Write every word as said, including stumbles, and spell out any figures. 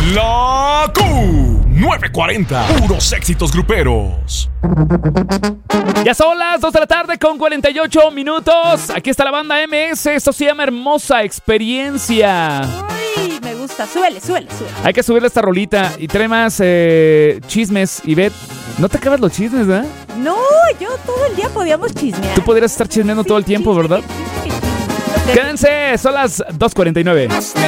La Q nueve cuarenta, puros éxitos gruperos. Ya son las dos de la tarde con cuarenta y ocho minutos. Aquí está la banda M S. Esto se llama Hermosa Experiencia. Uy, me gusta. Súbele, súbele, súbele. Hay que subirle esta rolita y trae más eh, chismes. Ivette, no te acabas los chismes, ¿verdad? No, yo todo el día podíamos chismear. Tú podrías estar chismeando Sí, todo el tiempo, chisme, ¿verdad? chisme, chisme. Quédense, son las dos cuarenta y nueve.